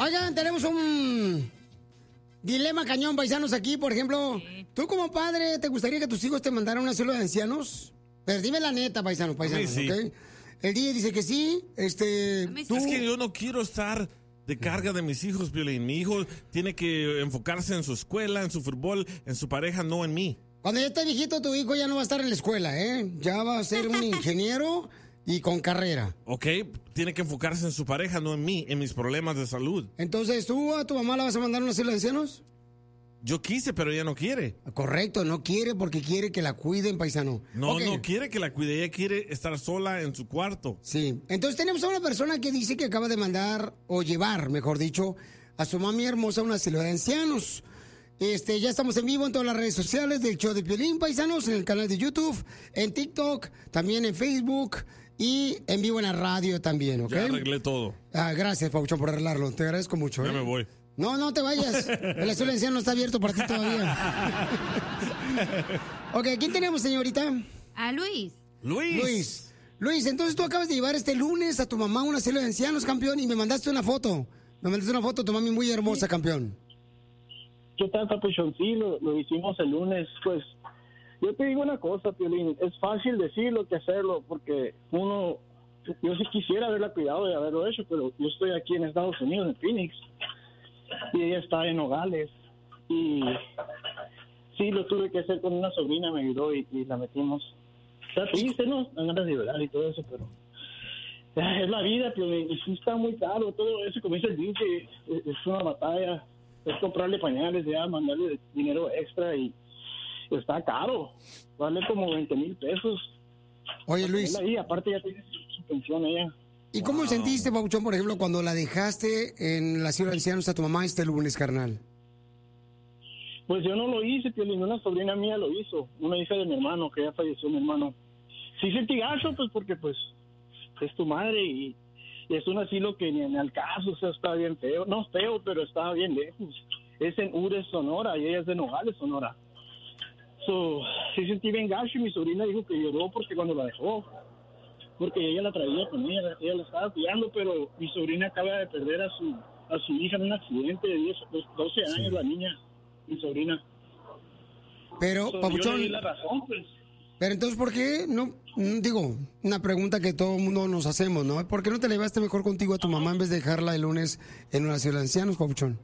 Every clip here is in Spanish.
Oigan, tenemos un dilema cañón, paisanos, aquí. Por ejemplo, ¿tú como padre te gustaría que tus hijos te mandaran a un asilo de ancianos? Pero dime la neta, paisanos, Sí. ¿ok? El DJ dice que sí. ¿tú? Es que yo no quiero estar de carga de mis hijos, Piolín. Mi hijo tiene que enfocarse en su escuela, en su fútbol, en su pareja, no en mí. Cuando ya esté viejito, tu hijo ya no va a estar en la escuela, ¿eh? Ya va a ser un ingeniero y con carrera. Ok, tiene que enfocarse en su pareja, no en mí, en mis problemas de salud. Entonces, ¿tú a tu mamá la vas a mandar a un asilo de ancianos? Yo quise, pero ella no quiere. Correcto, no quiere porque quiere que la cuiden, paisano. No, Ok. no quiere que la cuide, ella quiere estar sola en su cuarto. Sí, entonces tenemos a una persona que dice que acaba de mandar, o llevar, mejor dicho, a su mami hermosa a un asilo de ancianos. Ya estamos en vivo en todas las redes sociales del show de Piolín, paisanos, en el canal de YouTube, en TikTok, también en Facebook y en vivo en la radio también, ¿ok? Ya arreglé todo. Gracias, Pauchón, por arreglarlo. Te agradezco mucho. Ya me voy. No, no te vayas. El asilo de ancianos no está abierto para ti todavía. Ok, ¿quién tenemos, señorita? A Luis. Luis, entonces tú acabas de llevar este lunes a tu mamá a un asilo de ancianos, campeón, y me mandaste una foto. Me mandaste una foto de tu mami muy hermosa, campeón. ¿Qué tal, papuchón? Sí, lo hicimos el lunes. Pues yo te digo una cosa, Piolín, es fácil decirlo que hacerlo, porque yo sí quisiera haberla cuidado de haberlo hecho, pero yo estoy aquí en Estados Unidos, en Phoenix, y ella está en Nogales, y sí, lo tuve que hacer con una sobrina, me ayudó y la metimos. Está triste, ¿no? Dan ganas de llorar y todo eso, pero es la vida, Piolín, y sí está muy caro todo eso, como dice el DJ, es una batalla. Es comprarle pañales, ya mandarle dinero extra y está caro. Vale como 20,000 pesos. Oye, Luis. Y aparte ya tiene su pensión ella. ¿Y cómo sentiste, Pauchón, por ejemplo, cuando la dejaste en la ciudad de ancianos a tu mamá este lunes, carnal? Pues yo no lo hice, Piolín, una sobrina mía lo hizo. Una hija de mi hermano, que ya falleció mi hermano. Sí sentí gacho, pues porque pues es tu madre y es un asilo que ni al caso, o sea, está bien feo. No es feo, pero está bien lejos. Es en Ures, Sonora, y ella es de Nogales, Sonora. Sí sentí bien gacho y mi sobrina dijo que lloró porque cuando la dejó. Porque ella la traía con ella la estaba cuidando, pero mi sobrina acaba de perder a su hija en un accidente de 12 años, la niña, mi sobrina. Pero, Papuchón, yo le di la razón, pues. Pero entonces, ¿por qué no? Digo, una pregunta que todo el mundo nos hacemos, ¿no? ¿Por qué no te la llevaste mejor contigo a tu mamá en vez de dejarla el lunes en una ciudad de ancianos, Papuchón?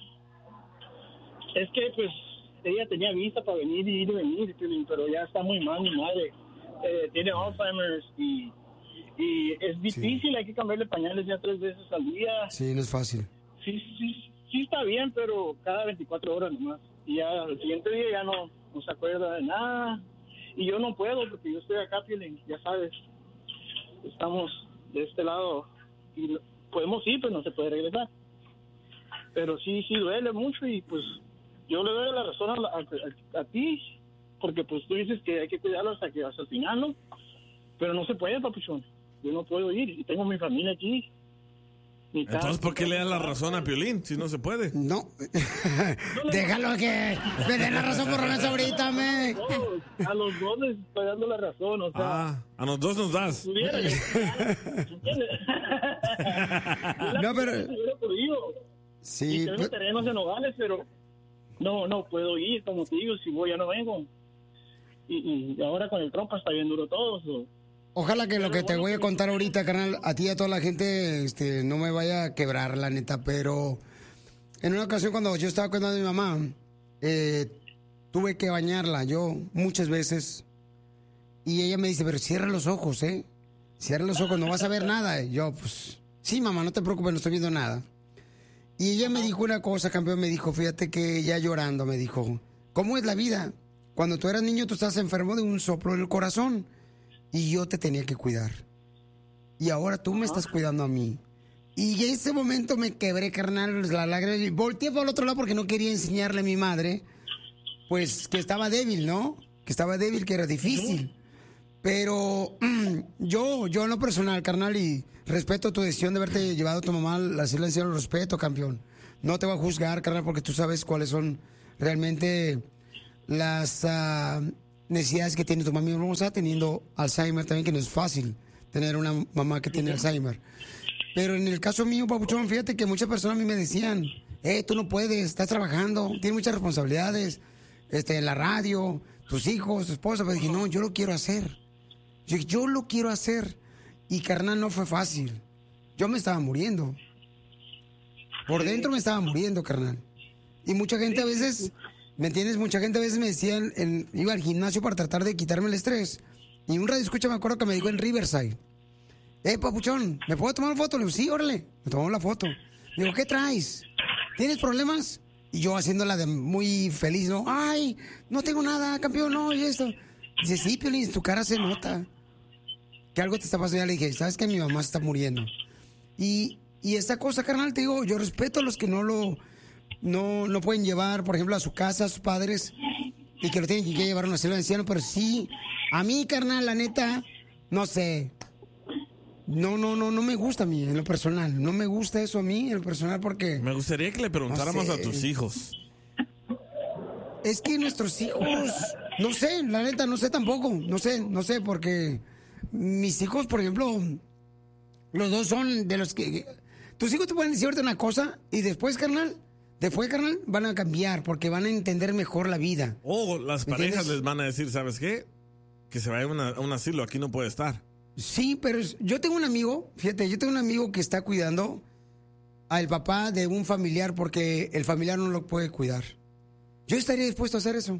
Es que, pues, ella tenía vista para venir y ir y venir, pero ya está muy mal mi madre. Tiene Alzheimer's y es difícil, hay que cambiarle pañales ya 3 veces al día. Sí, no es fácil. Sí está bien, pero cada 24 horas nomás. Y ya el siguiente día ya no se acuerda de nada. Y yo no puedo porque yo estoy acá, Piolín, ya sabes. Estamos de este lado y podemos ir, pero no se puede regresar. Pero sí duele mucho y pues yo le doy la razón a ti, porque pues tú dices que hay que cuidarlo hasta el final, ¿no? Pero no se puede, papuchón. Yo no puedo ir y tengo mi familia aquí. Entonces, ¿por qué le das la razón a Piolín si no se puede? No. Déjalo que me dé la razón por lo menos ahorita, me. A los dos les estoy dando la razón, o sea. A los dos nos das. No, pero. Sí. Y tengo terrenos en Nogales, pero no puedo ir, como te digo, si voy ya no vengo. Y ahora con el trompa está bien duro todo. Ojalá que lo que te voy a contar ahorita, carnal, a ti y a toda la gente, no me vaya a quebrar, la neta, pero en una ocasión cuando yo estaba cuidando a mi mamá, tuve que bañarla yo muchas veces y ella me dice, pero cierra los ojos, cierra los ojos, no vas a ver nada. Y yo, pues, sí, mamá, no te preocupes, no estoy viendo nada. Y ella me dijo una cosa, campeón, me dijo, fíjate que ya llorando, me dijo, ¿cómo es la vida? Cuando tú eras niño, tú estás enfermo de un soplo en el corazón. Y yo te tenía que cuidar. Y ahora tú me estás cuidando a mí. Y en ese momento me quebré, carnal, la lágrima. Y volteé para el otro lado porque no quería enseñarle a mi madre, pues, que estaba débil, ¿no? Que estaba débil, que era difícil. Pero yo en lo personal, carnal, y respeto tu decisión de haberte llevado a tu mamá al silencio, lo respeto, campeón. No te voy a juzgar, carnal, porque tú sabes cuáles son realmente las necesidades que tiene tu mamá hermosa, teniendo Alzheimer también, que no es fácil tener una mamá que tiene Alzheimer. Pero en el caso mío, papuchón, fíjate que muchas personas a mí me decían, tú no puedes, estás trabajando, tienes muchas responsabilidades, la radio, tus hijos, tu esposa. Pero dije, no, yo lo quiero hacer. Yo lo quiero hacer. Y carnal, no fue fácil. Yo me estaba muriendo. Por dentro me estaba muriendo, carnal. Y mucha gente a veces, ¿me entiendes? Mucha gente a veces me decían, iba al gimnasio para tratar de quitarme el estrés. Y un radio escucha, me acuerdo que me dijo en Riverside, papuchón, ¿me puedo tomar una foto? Le digo, sí, órale. Me tomó la foto. Le digo, ¿qué traes? ¿Tienes problemas? Y yo haciéndola de muy feliz, ¿no? Ay, no tengo nada, campeón, no, y esto. Dice, sí, Piolín, tu cara se nota que algo te está pasando. Ya le dije, ¿sabes que mi mamá está muriendo? Y esta cosa, carnal, te digo, yo respeto a los que no pueden llevar, por ejemplo, a su casa, a sus padres, y que lo tienen que llevar a una celda de ancianos, pero sí, a mí, carnal, la neta, no sé. No me gusta a mí, en lo personal. No me gusta eso a mí, en lo personal, porque... Me gustaría que le preguntáramos a tus hijos. Es que nuestros hijos... No sé, la neta, no sé tampoco. No sé, porque... Mis hijos, por ejemplo... Los dos son de los que... Tus hijos te pueden decir ahorita una cosa y después, carnal, van a cambiar porque van a entender mejor la vida. O las parejas les van a decir, ¿sabes qué? Que se vaya a un asilo, aquí no puede estar. Sí, pero yo tengo un amigo, fíjate, que está cuidando al papá de un familiar porque el familiar no lo puede cuidar. Yo estaría dispuesto a hacer eso.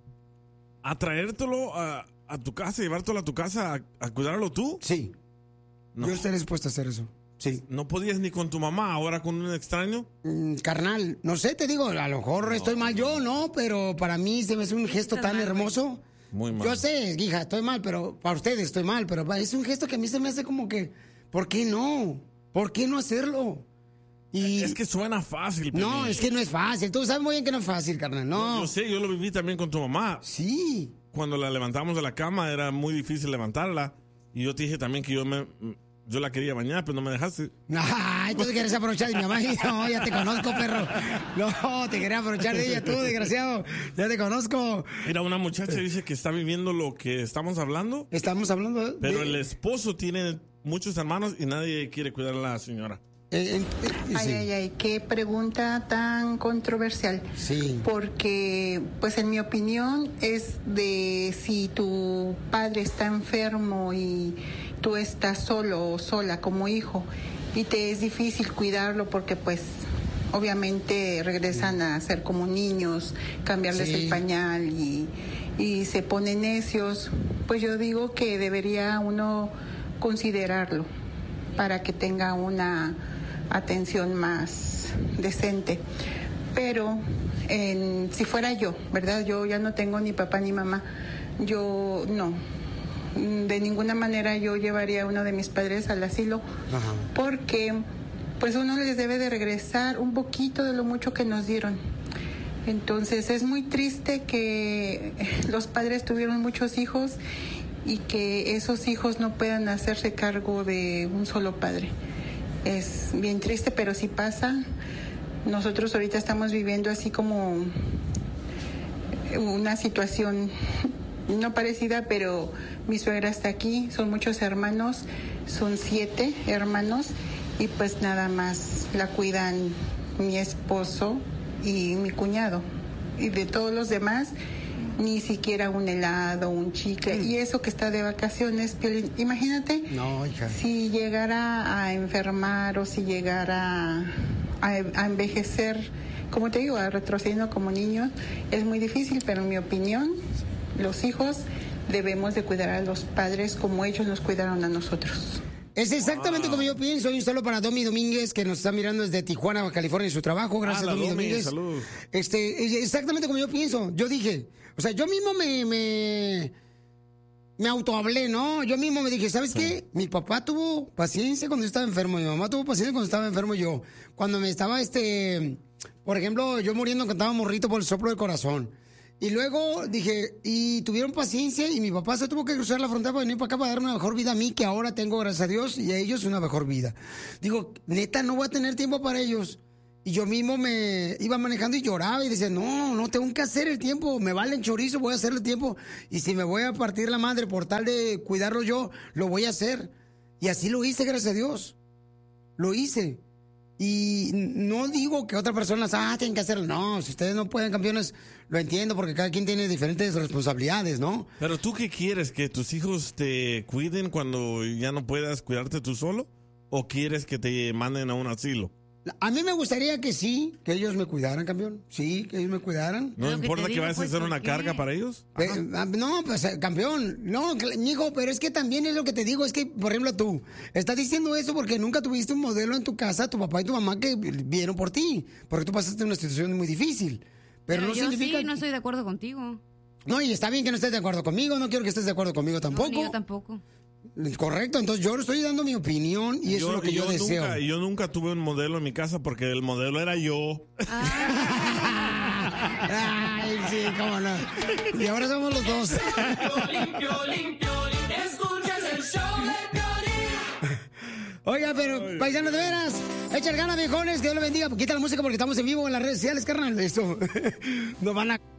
¿A traértelo a tu casa, llevártelo a tu casa a cuidarlo tú? Sí. No. Yo estaría dispuesto a hacer eso. Sí. ¿No podías ni con tu mamá, ahora con un extraño? Carnal, no sé, te digo, a lo mejor estoy mal yo, ¿no? Pero para mí se me hace un gesto tan hermoso. Muy mal. Yo sé, hija, estoy mal, pero para ustedes estoy mal, pero es un gesto que a mí se me hace como que, ¿por qué no? ¿Por qué no hacerlo? Y... Es que suena fácil. Pero... No, es que no es fácil. Tú sabes muy bien que no es fácil, carnal. No. Yo sé, yo lo viví también con tu mamá. Sí. Cuando la levantamos de la cama era muy difícil levantarla. Y yo te dije también que yo la quería bañar, pero no me dejaste. Ay, tú te quieres aprovechar de mi mamá. No, ya te conozco, perro. No, te quería aprovechar de ella tú, desgraciado. Ya te conozco. Mira, una muchacha dice que está viviendo lo que estamos hablando. Estamos hablando de... Pero el esposo tiene muchos hermanos y nadie quiere cuidar a la señora. Sí. Ay, qué pregunta tan controversial. Sí. Porque, pues en mi opinión, es de si tu padre está enfermo y tú estás solo o sola como hijo y te es difícil cuidarlo porque, pues, obviamente regresan a ser como niños, cambiarles el pañal y se ponen necios, pues yo digo que debería uno considerarlo para que tenga una atención más decente. Pero si fuera yo, ¿verdad? Yo ya no tengo ni papá ni mamá. Yo no. De ninguna manera yo llevaría a uno de mis padres al asilo. Ajá. Porque pues uno les debe de regresar un poquito de lo mucho que nos dieron. Entonces es muy triste que los padres tuvieron muchos hijos y que esos hijos no puedan hacerse cargo de un solo padre. Es bien triste, pero sí pasa. Nosotros ahorita estamos viviendo así como una situación no parecida, pero mi suegra está aquí, son muchos hermanos, son 7 hermanos y pues nada más la cuidan mi esposo y mi cuñado. Y de todos los demás, ni siquiera un helado, un chicle. Y eso que está de vacaciones, imagínate, no, hija, si llegara a enfermar o si llegara a envejecer, como te digo, a retrocediendo como niños, es muy difícil, pero en mi opinión, los hijos debemos de cuidar a los padres como ellos nos cuidaron a nosotros. Es exactamente como yo pienso. Y un saludo para Domi Domínguez, que nos está mirando desde Tijuana, California, en su trabajo. Gracias, Domi Domínguez. Salud. Exactamente como yo pienso. Yo dije, o sea, yo mismo me autohablé, ¿no? Yo mismo me dije, ¿sabes qué? Mi papá tuvo paciencia cuando yo estaba enfermo. Mi mamá tuvo paciencia cuando estaba enfermo yo. Cuando me estaba, por ejemplo, yo muriendo cuando estaba morrito por el soplo del corazón. Y luego dije, y tuvieron paciencia y mi papá se tuvo que cruzar la frontera para venir para acá para dar una mejor vida a mí, que ahora tengo, gracias a Dios, y a ellos una mejor vida. Digo, neta, no voy a tener tiempo para ellos. Y yo mismo me iba manejando y lloraba y decía, no tengo que hacer el tiempo, me vale el chorizo, voy a hacer el tiempo. Y si me voy a partir la madre por tal de cuidarlo yo, lo voy a hacer. Y así lo hice, gracias a Dios. lo hice. Y no digo que otras personas, tienen que hacerlo. No, si ustedes no pueden, campeones, lo entiendo porque cada quien tiene diferentes responsabilidades, ¿no? Pero ¿tú qué quieres? ¿Que tus hijos te cuiden cuando ya no puedas cuidarte tú solo? ¿O quieres que te manden a un asilo? A mí me gustaría que sí, que ellos me cuidaran, campeón. Sí, que ellos me cuidaran. ¿No importa que vayas a ser una carga para ellos? No, pues, campeón. No, hijo, pero es que también es lo que te digo. Es que, por ejemplo, tú estás diciendo eso porque nunca tuviste un modelo en tu casa, tu papá y tu mamá, que vieron por ti. Porque tú pasaste una situación muy difícil. Pero no yo significa... sí, no estoy de acuerdo contigo. No, y está bien que no estés de acuerdo conmigo. No quiero que estés de acuerdo conmigo tampoco. No, yo tampoco. Correcto, entonces yo estoy dando mi opinión y eso es lo que yo deseo. Yo nunca tuve un modelo en mi casa porque el modelo era yo. Ay, sí, cómo no. Y ahora somos los dos. Escuchas el show de Piolín. Oiga, pero paisanos, de veras, echar ganas, viejones, que Dios los bendiga. Quita la música porque estamos en vivo en las redes sociales, carnal. Esto nos van a...